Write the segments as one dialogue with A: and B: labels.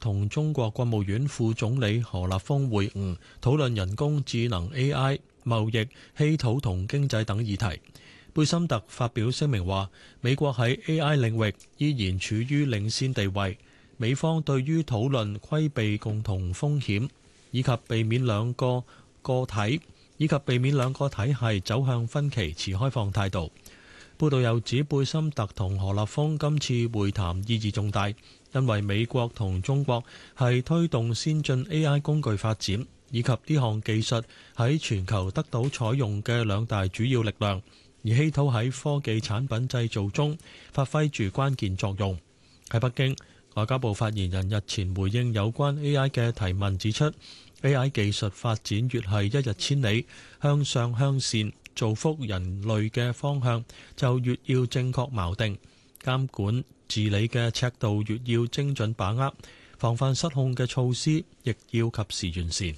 A: 同中國國務院副總理何立峰會晤，討論人工智能 AI、貿易、稀土同經濟等議題。貝森特發表聲明話，美國喺 AI 領域依然處於領先地位，美方對於討論規避共同風險以及避免兩個體系走向分歧持開放態度。報道又指貝森特同何立峰今次會談意義重大，因為美國同中國係推動先進 AI 工具發展以及呢項技術喺全球得到採用嘅兩大主要力量，而稀土喺科技產品製造中發揮住關鍵作用。喺北京，外交部發言人日前回應有關 AI 嘅提問，指出 AI 技術發展越係一日千里，向上向善造福人類嘅方向就越要正確錨定，監管治理嘅尺度越要精準把握，防範失控嘅措施亦要及時完善。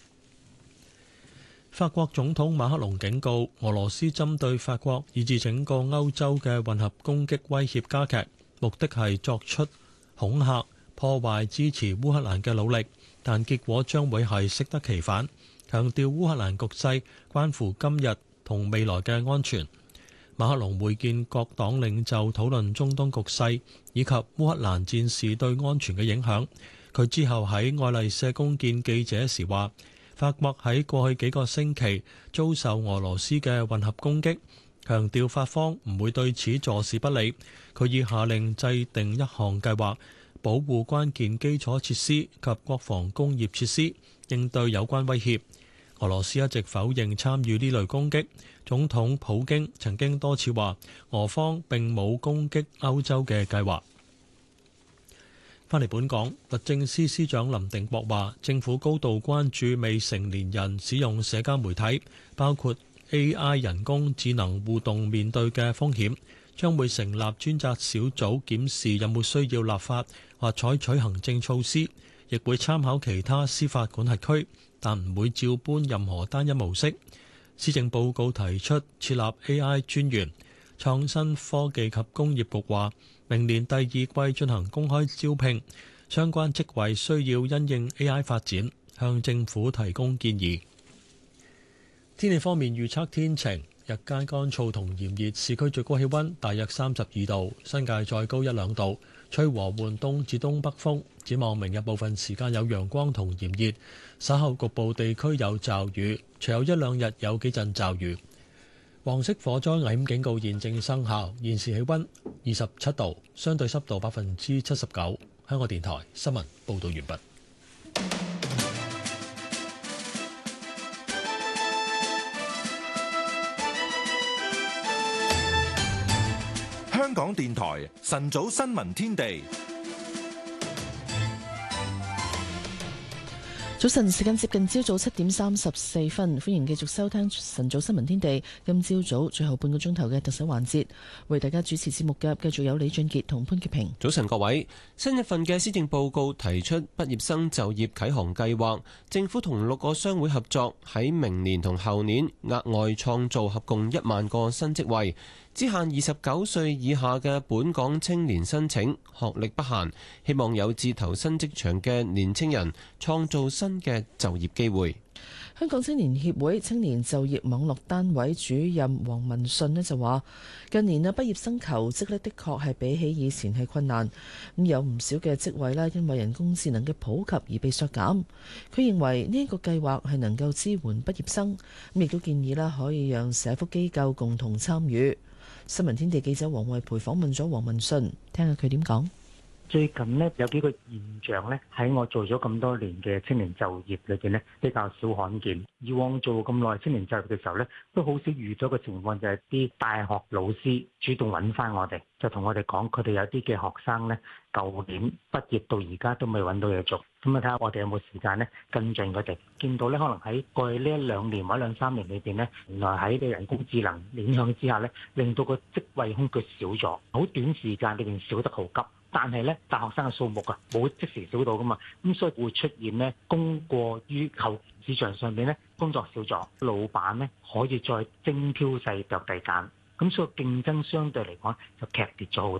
A: 法國總統馬克龍警告，俄羅斯針對法國以至整個歐洲嘅混合攻擊威脅加劇，目的係作出恐嚇、破壞支持烏克蘭嘅努力，但結果將會係適得其反。強調烏克蘭局勢關乎今日同未來嘅安全。馬克龍會見各黨領袖，討論中東局勢以及烏克蘭戰事對安全嘅影響。佢之後喺愛麗舍宮見記者時話，法國喺過去幾個星期遭受俄羅斯嘅混合攻擊，強調法方唔會對此坐視不理。佢已下令制定一項計劃，保護關鍵基礎設施及國防工業設施，應對有關威脅。俄羅斯一直否認參與呢類攻擊，總統普京曾經多次話俄方並冇攻擊歐洲嘅計劃。翻嚟本港，律政司司長林定國話，政府高度關注未成年人使用社交媒體，包括 AI 人工智能互動面對嘅風險，將會成立專責小組檢視有冇需要立法或採取行政措施，亦會參考其他司法管轄區，但唔會照搬任何單一模式。施政報告提出設立 AI 專員，創新科技及工業局話，明年第二季進行公開招聘，相關職位需要因應 AI 發展，向政府提供建議。天氣方面預測天晴，日間乾燥同炎熱，市區最高氣溫大約32度，新界再高一兩度，吹和緩東至東北風。展望明日部分時間有陽光同炎熱，稍後局部地區有驟雨，隨後一兩日有幾陣驟雨。黃色火災危險警告現正生效，現時氣溫27度，相對濕度79%。香港電台新聞報道完畢。
B: 香港電台晨早新聞天地。
C: 早晨，時間接近朝早7:34，歡迎繼續收聽晨早新聞天地。今朝早最後半個鐘頭嘅特首環節，為大家主持節目嘅繼續有李俊傑同潘潔平。
D: 早晨各位，新一份嘅施政報告提出畢業生就業啟航計劃，政府同6個商會合作，喺明年同後年額外創造合共1萬個新職位。只限29歲以下嘅本港青年申請，學歷不限，希望有志投身職場嘅年青人創造新嘅就業機會。
C: 香港青年協會青年就業網絡單位主任黃文信就話，近年畢業生求職的確係比起以前係困難，咁有唔少嘅職位因為人工智能嘅普及而被削減。佢認為呢個計劃係能夠支援畢業生，咁亦都建議可以讓社福機構共同參與。新聞天地記者黃慧培訪問咗黃文信，聽下佢點講。
E: 最近呢，有幾個現象呢，喺我做咗咁多年嘅青年就業裏邊呢，比較少罕見。以往做咁耐青年就業嘅時候呢，都好少遇到個情況，就係啲大學老師主動揾翻我哋，就同我哋講佢哋有啲嘅學生呢，舊年畢業到而家都未揾到嘢做。咁啊，睇下我哋有冇時間呢跟進佢哋。見到呢，可能喺過去呢1-2年或者2-3年裏邊呢，原來喺啲人工智能影響之下呢，令到個職位空缺少咗，好短時間裏邊少得好急。但係咧，大學生嘅數目冇即時少到噶嘛，咁所以會出現咧供過於求，市場上邊咧工作少咗，老闆咧可以再精挑細作地揀，咁所以競爭相對嚟講就劇烈咗好多。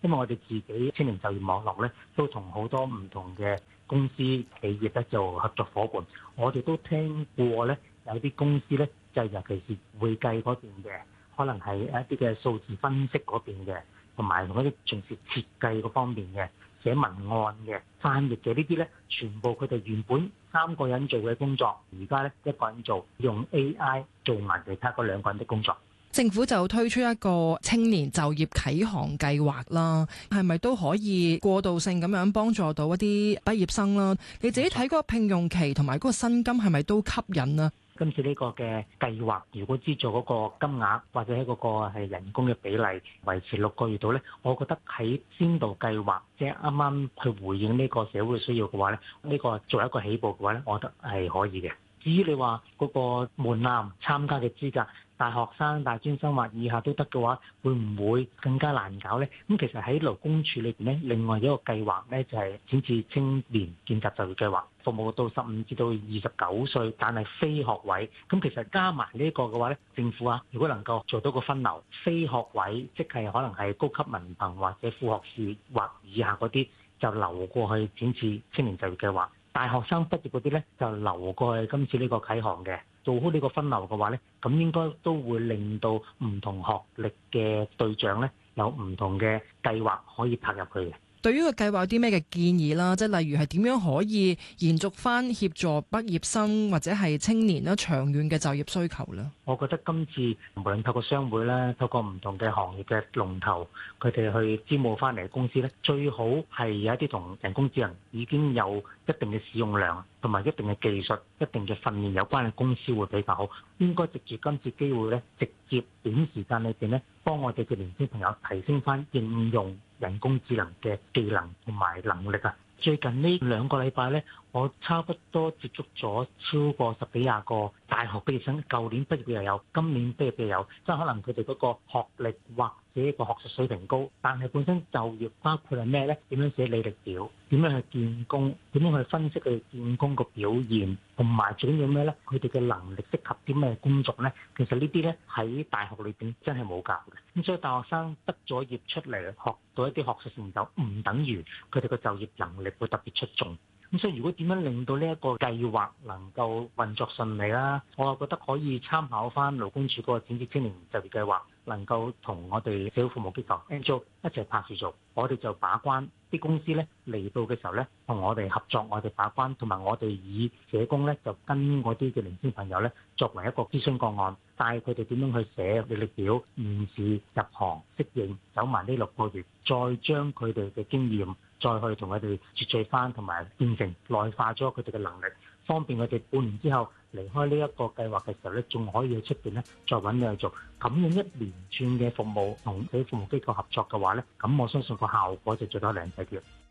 E: 因為我哋自己青年就業網絡咧，都同好多唔同嘅公司企業咧做合作伙伴。我哋都聽過咧，有啲公司咧就尤其是會計嗰邊嘅，可能係一啲嘅數字分析嗰邊嘅，同埋同一啲從事設計嗰方面嘅。寫文案嘅、翻譯嘅呢啲咧，全部佢哋原本3個人做嘅工作，而家咧1個人做，用 AI 做埋其他嗰2個人的工作。
F: 政府就推出一個青年就業啟航計劃啦，係咪都可以過渡性咁樣幫助到一啲畢業生啦？你自己睇嗰個聘用期同埋嗰個薪金係咪都吸引啊？
E: 今次呢個嘅計劃，如果資助嗰個金額或者喺嗰個係人工嘅比例維持6個月度咧，我覺得喺先導計劃，即係啱啱去回應呢個社會需要嘅話咧，呢個作為一個起步嘅話咧，我覺得係可以嘅。至於你話嗰個門檻參加嘅資格，大學生、大專生或以下都得嘅話，會唔會更加難搞呢？咁其實喺勞工處裏邊咧，另外一個計劃咧就係展翅青年見習就業計劃，服務到15至到29歲，但係非學位。咁其實加埋呢個嘅話咧，政府如果能夠做到個分流，非學位即係可能係高級文憑或者副學士或以下嗰啲，就流過去展翅青年就業計劃。大學生畢業嗰啲咧就流過去今次呢個啟航嘅，做好呢個分流嘅話咧，咁應該都會令到唔同學歷嘅對象咧有唔同嘅計劃可以拍入去嘅。
F: 對於個計劃有啲咩嘅建議啦？即係例如係點樣可以延續翻協助畢業生或者係青年啦長遠嘅就業需求咧？
E: 我覺得今次無論透過商會啦，透過唔同嘅行業嘅龍頭，佢哋去招募翻嚟嘅公司咧，最好係有一啲同人工智能已經有一定嘅使用量同埋一定嘅技術、一定嘅訓練有關嘅公司會比較好。應該藉住今次機會咧，直接短時間裏邊咧，幫我哋嘅年輕朋友提升翻應用人工智能嘅技能同埋能力啊！最近呢2個禮拜咧，我差不多接觸咗超過10幾20個大學畢業生，舊年畢業嘅又有，今年畢業嘅又有，即係可能佢哋嗰個學歷或者一個學術水平高，但係本身就業包括係咩咧？點樣寫履歷表？點樣去見工？點樣去分析佢哋見工個表現？同埋最緊要咩咧？佢哋嘅能力適合啲咩工作咧？其實呢啲咧喺大學裏邊真係冇教嘅。咁所以大學生畢咗業出嚟學到一啲學術成就，唔等於佢哋嘅就業能力會特別出眾。咁所以如果點樣令到呢一個計劃能夠運作順利啦，我覺得可以參考翻勞工處嗰個展翅青年就業計劃，能夠同我哋社會服務機構 NGO 一齊拍住做，我哋就把關啲公司咧嚟到嘅時候咧，同我哋合作，我哋把關，同埋我哋以社工咧就跟嗰啲嘅年輕朋友咧作為一個諮詢個案，帶佢哋點樣去寫履歷表、面試、入行、適應，走埋呢6個月，再將佢哋嘅經驗再去同佢哋絕聚翻，同埋變成內化咗佢哋嘅能力，方便佢哋半年之後離開呢一個計劃嘅時候咧，仲可以喺出邊咧再揾嘢去做。咁樣一連串嘅服務同啲服務機構合作嘅話咧，咁我相信個效果就最多2倍嘅。